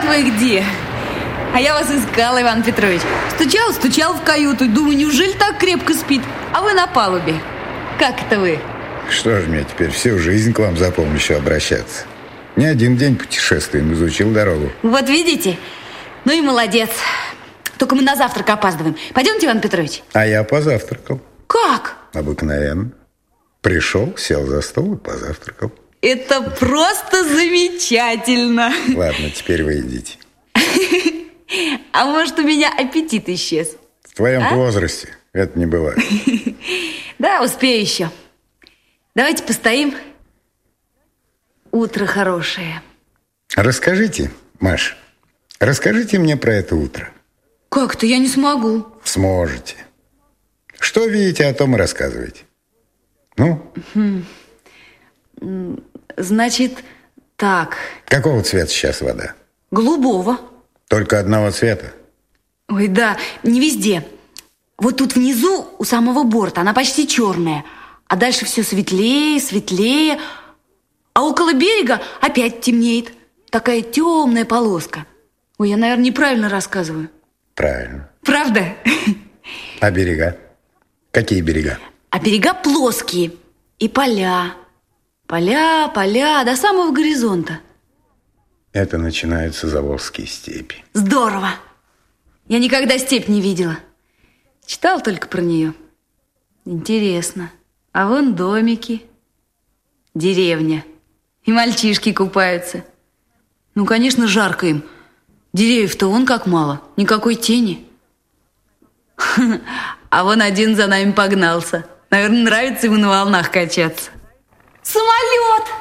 Вот вы где. А я вас искала, Иван Петрович. Стучал в каюту. Думаю, неужели так крепко спит? А вы на палубе. Как это вы? Что ж мне теперь всю жизнь к вам за помощью обращаться? Не один день путешествуем, изучил дорогу. Вот видите? Ну и молодец. Только мы на завтрак опаздываем. Пойдемте, Иван Петрович? А я позавтракал. Как? Обыкновенно. Пришел, сел за стол и позавтракал. Это просто замечательно. Ладно, теперь вы идите. А может, у меня аппетит исчез? В твоем возрасте это не бывает. Да, успею еще. Давайте постоим. Утро хорошее. Расскажите, Маш, расскажите мне про это утро. Как-то я не смогу. Сможете. Что видите, о том и рассказывайте. Ну? Значит, так. Какого цвета сейчас вода? Голубого. Только одного цвета? Ой, да, не везде. Вот тут внизу, у самого борта, она почти черная. А дальше все светлее, светлее. А около берега опять темнеет. Такая темная полоска. Ой, я, наверное, неправильно рассказываю. Правильно. Правда? А берега? Какие берега? А берега плоские. И поля. Поля до самого горизонта. Это начинаются Заволжские степи. Здорово! Я никогда степь не видела. Читал только про нее. Интересно. А вон домики. Деревня. И мальчишки купаются. Ну, конечно, жарко им. Деревьев-то вон как мало. Никакой тени. А вон один за нами погнался. Наверное, нравится ему на волнах качаться. Самолет!